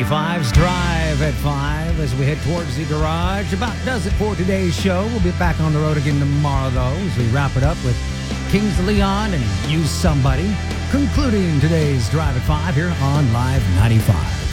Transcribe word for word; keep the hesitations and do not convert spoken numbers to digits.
Five's Drive at five as we head towards the garage. About does it for today's show. We'll be back on the road again tomorrow, though, as we wrap it up with Kings of Leon and Use Somebody, concluding today's Drive at five here on Live ninety-five.